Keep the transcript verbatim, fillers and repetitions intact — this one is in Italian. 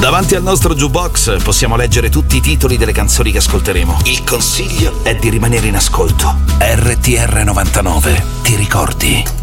Davanti al nostro jukebox possiamo leggere tutti i titoli delle canzoni che ascolteremo. Il consiglio è di rimanere in ascolto. R T R novantanove, ti ricordi?